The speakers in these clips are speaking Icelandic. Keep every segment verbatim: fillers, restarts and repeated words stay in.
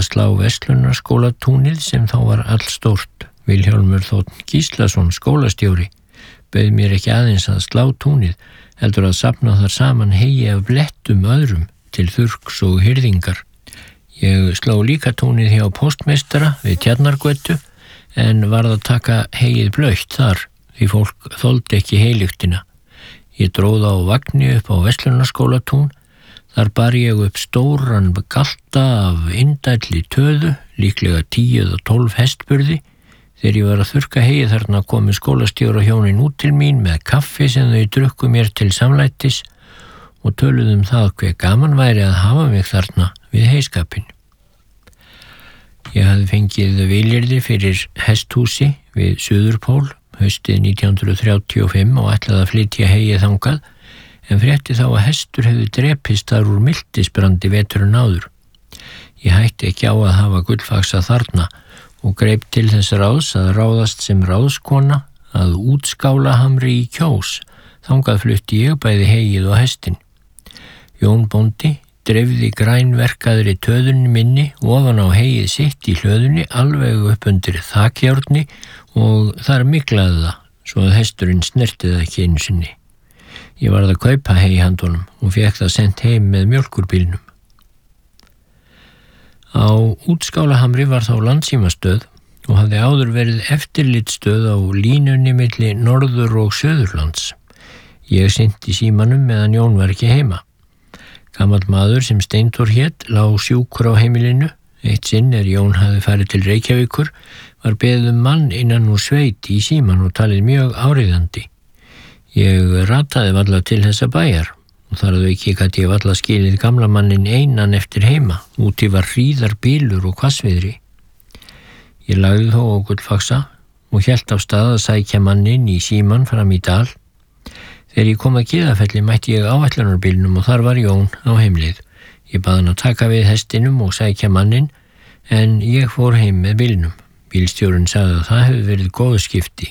að slá verslunarskólatúnið sem þá var allstórt. Vilhjálmur Þ. Gíslason, skólastjóri, bauð mér ekki aðeins að slá túnið, heldur að safna þar saman heyi af blettum öðrum til þurrks og hirðingar. Ég sló líka túnið hjá póstmeistara við Tjarnargötu en varð að taka heyið blautt þar því fólk þoldi ekki heylugtina. Ég dróð á vagni upp á verslunarskólatún. Þar bar ég upp stóran galta af indælli töðu, líklega tíu eða tólf hestburði. Þegar ég var að þurrka heyið þarna komu skólastjóra hjónin út til mín með kaffi sem þau drukku mér til samlætis og töluðum það hve gaman væri að hafa mig þarna við heyskapinn. Ég hafði fengið vilyrði fyrir hesthúsi við Suðurpól haustið nítján hundruð þrjátíu og fimm og ætlaði að flytja heyið þangað, en frétti þá að hestur hefði drepist þar úr miltisbrandi veturinn áður. Ég hætti ekki á að hafa gullfaksa þarna og greip til þess ráðs að ráðast sem ráðskona að Útskálahamri í Kjós. Þangað flutti ég bæði heyið og hestin. Jón bóndi dreifði grænverkaðri töðunni minni ofan á heyið sitt í hlöðunni alveg upp undir þakjárni og þar miklaði það svo að hesturinn snerti það ekki einu sinni. Ég varð að kaupa hey handunum og fékk það sent heim með mjólkurbílnum. Á Útskálahamri var þá landsímastöð og hafði áður verið eftirlitsstöð á línunni milli Norður- og Suðurlands. Ég sinnti símanum meðan Jón var ekki heima. Gamall maður sem Steindór hét lá sjúkur á heimilinu. Eitt sinn er Jón hafði farið til Reykjavíkur, var beðið um mann innan úr sveit í síman og talið mjög áríðandi. Ég rataði varla til þessa bæjar og þar að auki gat ég varla skilið gamla mannin einan eftir heima. Úti var hríðar bylur og hvassviðri. Ég lagði þó á gullfaksa og hélt af stað að sækja mannin í síman fram í dal. Þegar ég kom að Kiðafelli mætti ég áætlunarbílnum og þar var Jón á heimleið. Ég bað hann að taka við hestinum og sækja mannin en ég fór heim með bílnum. Bílstjórinn sagði að það hefði verið góð skipti.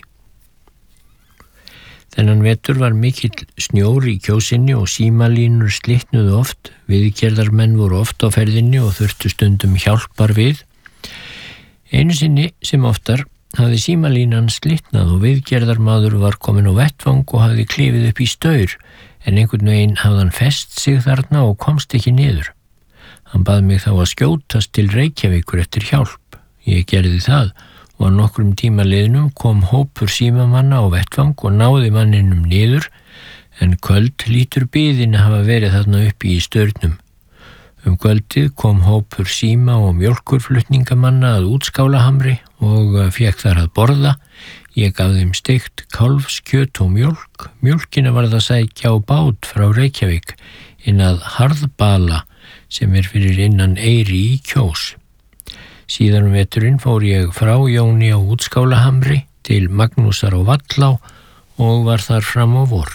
Þennan vetur var mikill snjór í Kjósinni og símalínur slitnuðu oft. Viðgerðarmenn voru oft á ferðinni og þurftu stundum hjálpar við. Einu sinni sem oftar hafði símalínan slitnað og viðgerðarmaður var komin á vettvang og hafði klifið upp í staur, en einhvern veginn hafði hann fest sig þarna og komst ekki niður. Hann bað mig þá að skjótast til Reykjavíkur eftir hjálp. Ég gerði það og á nokkrum tíma liðnum kom hópur símamanna á vettvang og náði manninum niður, en köld lítur biðin að hafa verið þarna uppi í staurnum. Um kvöldið kom hópur síma og mjólkurflutningamanna að Útskálahamri og fékk þar að borða. Ég gaf þeim steikt kálfskjöt og mjólk. Mjólkina varð að sækja á bát frá Reykjavík inn að Harðbala sem er fyrir innan Eyri í Kjós. Síðan um veturinn fór ég frá Jóni á Útskálahamri til Magnúsar á Vallá og var þar fram á vor.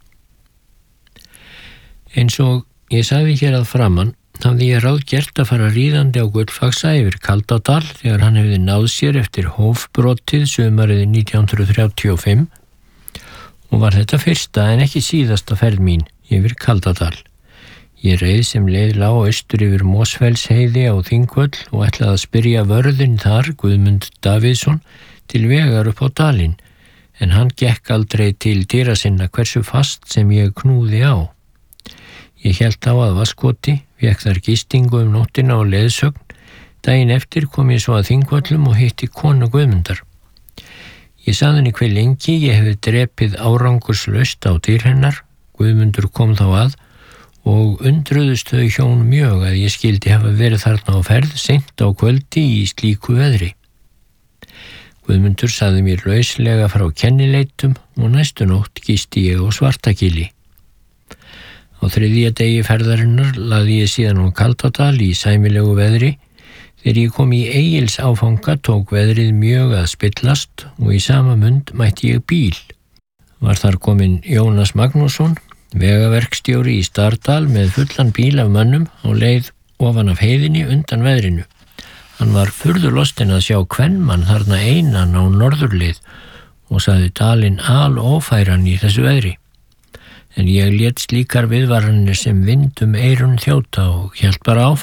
Eins og ég sagði hér að framan hafði ég ráðgert að fara ríðandi á gullfaksa yfir Kaldadal þegar hann hefði náð sér eftir hófbrotið sumarið nítján hundruð þrjátíu og fimm og var þetta fyrsta en ekki síðasta ferð mín yfir Kaldadal. Ég reið sem leið lá austur yfir Mosfellsheiði á Þingvöll og ætlaði að spyrja vörðinn þar, Guðmund Davíðsson, til vegar upp á dalinn, en hann gekk aldrei til dyra sinna hversu fast sem ég knúði á. Ég hélt á að Vatnskoti, fékk þar gistingu um nóttina og leiðsögn. Daginn eftir kom ég svo að Þingvöllum og hitti konu Guðmundar. Ég sagði henni hve lengi ég hefði drepið árangurslaust á dyr hennar. Guðmundur kom þá að og undruðust þau hjón mjög að ég skildi hafa verið þarna á ferð seint á kvöldi í slíku veðri. Guðmundur sagði mér lauslega frá kennileitum og næstu nótt gisti ég á Svartagili. Á þriðja degi ferðarinnar lagði ég síðan á Kaldadal í sæmilegu veðri. Þegar ég kom í Egils áfanga tók veðrið mjög að spillast og í sama mund mætti ég bíl. Var þar kominn Jónas Magnússon, vegaverkstjóri í Stardal með fullan bíl af mönnum á leið ofan af heiðinni undan veðrinu. Hann var furðulostinn að sjá kvenmann þarna einan á norðurleið og sagði dalinn alófæran í þessu veðri. En ég lét slíkar viðvaranir sem vind um eyrun þjóta og hélt bara áfram.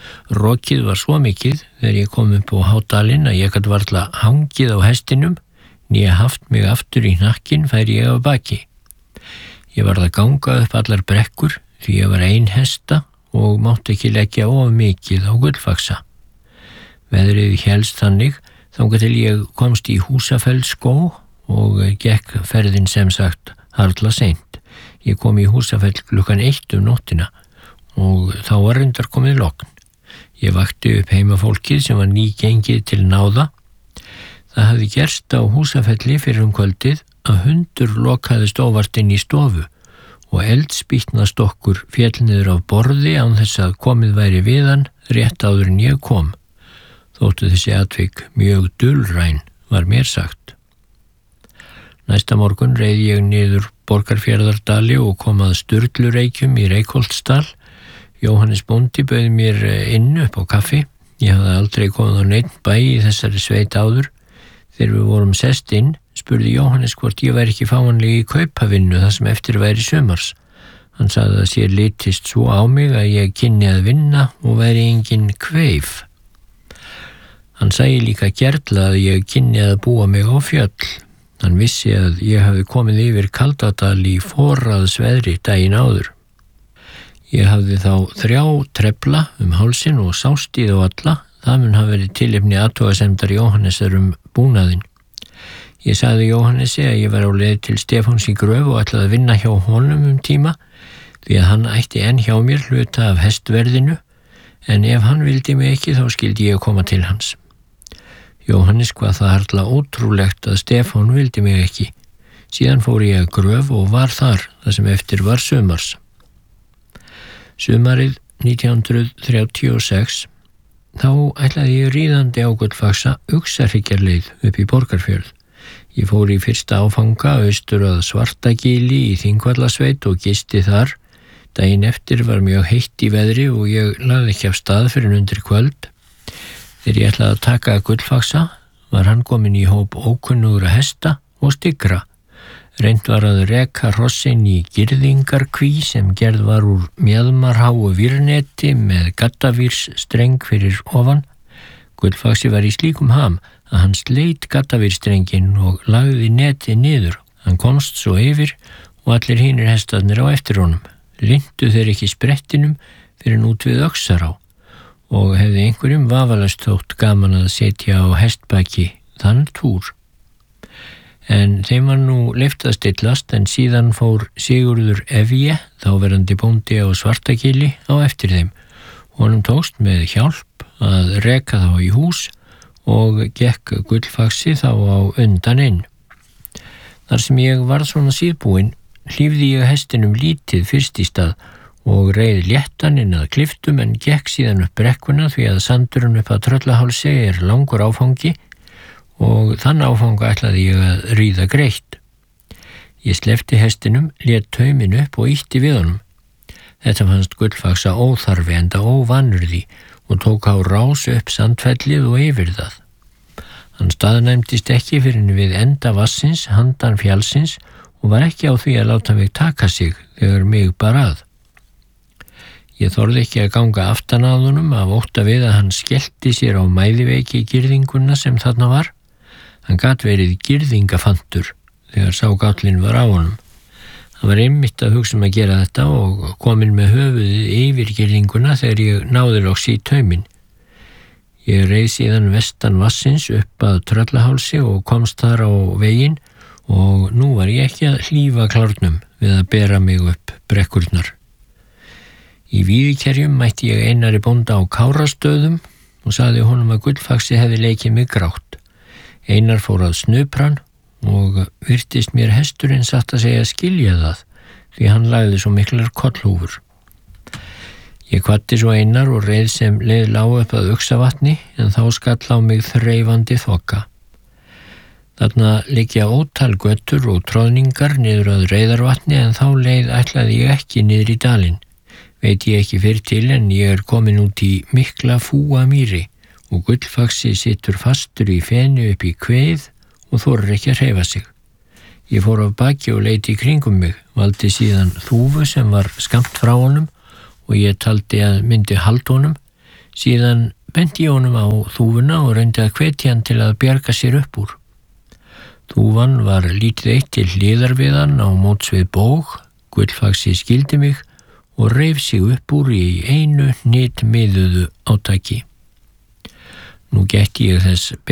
Rokið var svo mikið þegar ég kom upp á hádalinn að ég gat varla hangið á hestinum, nýja haft mig aftur í hnakkin færi ég af baki. Ég varð að ganga upp allar brekkur því ég var ein hesta og mátti ekki leggja of mikið á Gullfaxa. Veðrið hélst þannig þangað til ég komst í Húsafellsskó og gekk ferðin sem sagt harla seint. Ég kom í Húsafell klukkan eitt um nóttina og þá var reyndar komið logn. Ég vakti upp heimafólkið sem var nýgengið til náða. Það hafði gerst á Húsafelli fyrir um kvöldið að hundur lokaðist óvart inn í stofu og eldspýtna stokkur féll niður af borði án þess að komið væri við hann rétt áður en ég kom. Þóttu þessi atvik mjög dulræn, var mér sagt. Næsta morgun reið ég niður Borgarfjarðardali og kom að Sturlureykjum í Reykholtsdal. Jóhannes bóndi bauð mér inn upp á kaffi. Ég hafði aldrei komið á neinn bæ í þessari sveit áður. Þegar við vorum sest inn, spurði Jóhannes hvort ég væri ekki fáanleg í kaupavinnu það sem eftir væri sumars. Hann sagði að sér litist svo á mig að ég kynni að vinna og væri engin kveif. Hann sagði líka gerla að ég kynni að búa mig á fjöll. Hann vissi að ég hafi komið yfir Kaldadal í forraðsveðri daginn áður. Ég hafði þá þrjá trefla um hálsin og sástíð á alla. Það mun hafa verið tilefni athugasemdar Jóhannesar um búnaðinn. Ég sagði Jóhannesi að ég var á leið til Stefáns í Gröf og ætlaði að vinna hjá honum um tíma því að hann ætti enn hjá mér hluta af hestverðinu, en ef hann vildi mig ekki þá skildi ég koma til hans. Jóhannes hvað það harla ótrúlegt að Stefán vildi mig ekki. Síðan fór ég að Gröf og var þar það sem eftir var sumars. Sumarið nítján hundruð þrjátíu og sex þá ætlaði ég ríðandi á Gullfaxa Uxarhryggjarleið upp í Borgarfjörð. Ég fór í fyrsta áfanga austur að Svartagili í Þingvallasveit og gisti þar. Daginn eftir var mjög heitt í veðri og ég lagði ekki af stað fyrir undir kvöld. Þegar ég ætlaði að taka Gullfaxa var hann kominn í hóp ókunnugra hesta og stygra. Reynt var að reka hrossin í girðingarkví sem gerð var úr mjaðmarháu vírneti með gaddavírstreng fyrir ofan. Gullfaxi var í slíkum ham að hann sleit gaddavírstrenginn og lagði neti niður. Hann komst svo yfir og allir hinir hestarnir á eftir honum. Lindu þeir ekki sprettinum fyrir en út við Öxará og hefði einhverjum vafalast þótt gaman að setja á hestbaki þann túr. En þeim var nú leyft að stillast en síðan fór Sigurður Evje, þáverandi bóndi á Svartagili, á eftir þeim. Honum tókst með hjálp að reka þá í hús og gekk Gullfaxi þá á undan inn. Þar sem ég var svona síðbúinn, hlífði ég hestinum lítið fyrst í stað og reið léttan inn að kliftum en gekk síðan upp brekkuna því að sandurinn upp að Tröllahálsi er langur áfangi og þann áfanga ætlaði ég að ríða greitt. Ég sleppti hestinum, lét tauminn upp og ýtti við honum. Þetta fannst Gullfaxa óþarfi enda óvanur því og tók á rás upp sandfellið og yfir það. Hann staðnæmdist ekki fyrir við enda vassins, handan fjallsins og var ekki á því að láta mig taka sig þegar mig bar að. Ég þorði ekki að ganga aftan að honum af ótta við að hann skellti sér á mæðiveiki girðinguna sem þarna var. Hann gat verið girðingafantur þegar sá gállinn var á honum. Hann var einmitt að hugsa um að gera þetta og kominn með höfuðið yfir girðinguna þegar ég náði loks í tauminn. Ég reið síðan vestan vassins upp að Tröllahálsi og komst þar á veginn og nú var ég ekki að hlífa klárnum við að bera mig upp brekkurnar. Í Víðikerjum mætti ég Einari bónda á Kárastöðum og sagði honum að Gullfaxi hefði leikið mig grátt. Einar fór að snupran og virtist mér hesturinn satt að segja skilja það því hann lagði svo miklar kollhúfur. Ég kvaddi svo Einar og reið sem leið lág upp að Uxavatni en þá skall á mig þreifandi þoka. Þarna liggja ótal götur og troðningar niður að Reyðarvatni en þá leið ætlaði ég ekki niður í dalinn. Veit ég ekki fyrir til en ég er komin út í mikla fúa mýri og Gullfaxi situr fastur í fenu upp í kveið og þorir ekki að hreyfa sig. Ég fór af baki og leiti í kringum mig, valdi síðan þúfu sem var skammt frá honum og ég taldi að myndi halda honum, Síðan benti ég honum á þúfuna og reyndi að hvetja hann til að bjarga sér upp úr. Þúfan var lítið eitt til hliðar við hann á móts við bóg, gullfaxi skildi mig og reif sig upp úr í einu hnitmiðuðu átaki. Nú gætti ég þess